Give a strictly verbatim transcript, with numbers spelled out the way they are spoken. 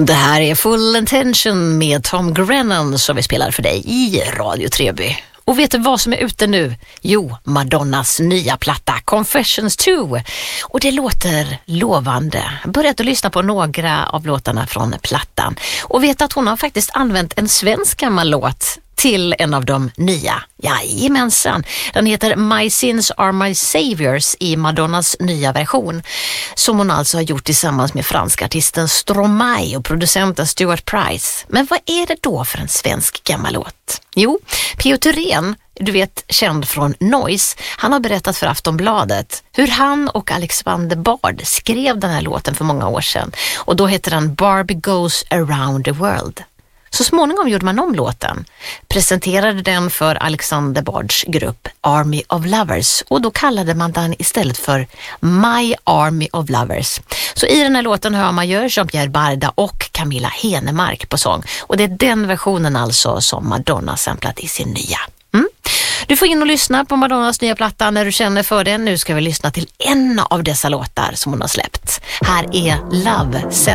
Det här är Full Intention med Tom Grennan som vi spelar för dig i Radio Treby. Och vet du vad som är ute nu? Jo, Madonnas nya platta Confessions två. Och det låter lovande. Jag börjat att lyssna på några av låtarna från plattan. Och vet att hon har faktiskt använt en svensk gammal låt till en av de nya. Jajamensan. Den heter My Sins Are My Saviors i Madonnas nya version. Som hon alltså har gjort tillsammans med franska artisten Stromae och producenten Stuart Price. Men vad är det då för en svensk gammal låt? Jo, P O Thyrén, du vet, känd från Noise, han har berättat för Aftonbladet hur han och Alexander Bard skrev den här låten för många år sedan. Och då heter den Barbie Goes Around the World. Så småningom gjorde man om låten, presenterade den för Alexander Bards grupp Army of Lovers och då kallade man den istället för My Army of Lovers. Så i den här låten hör man ju Jean-Pierre Barda och Camilla Henemark på sång och det är den versionen alltså som Madonna samplat i sin nya. Mm. Du får in och lyssna på Madonnas nya platta när du känner för den. Nu ska vi lyssna till en av dessa låtar som hon har släppt. Här är Love.